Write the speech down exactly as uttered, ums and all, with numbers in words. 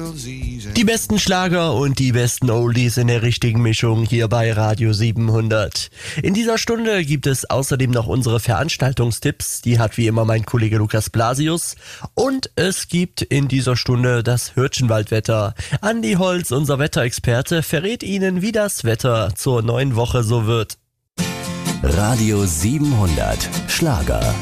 Die besten Schlager und die besten Oldies in der richtigen Mischung hier bei Radio siebenhundert. In dieser Stunde gibt es außerdem noch unsere Veranstaltungstipps, die hat wie immer mein Kollege Lukas Blasius. Und es gibt in dieser Stunde das Hürtchenwaldwetter. Andi Holz, unser Wetterexperte, verrät Ihnen, wie das Wetter zur neuen Woche so wird. Radio siebenhundert Schlager.